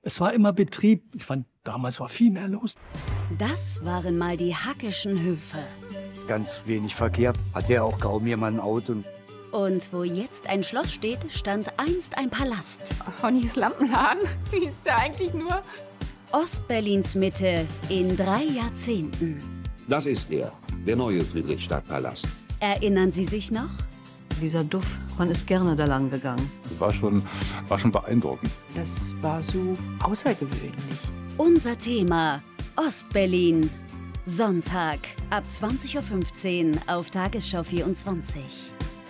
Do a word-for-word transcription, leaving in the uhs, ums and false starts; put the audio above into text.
Es war immer Betrieb. Ich fand, damals war viel mehr los. Das waren mal die Hackischen Höfe. Ganz wenig Verkehr, hat der auch kaum jemand ein Auto. Und wo jetzt ein Schloss steht, stand einst ein Palast. Honnys Lampenladen? Wie ist der eigentlich nur? Ostberlins Mitte in drei Jahrzehnten. Das ist er, der neue Friedrichstadtpalast. Erinnern Sie sich noch? Dieser Duft, man ist gerne da lang gegangen. Das war schon, war schon beeindruckend. Das war so außergewöhnlich. Unser Thema: Ostberlin. Sonntag ab zwanzig Uhr fünfzehn auf Tagesschau vierundzwanzig.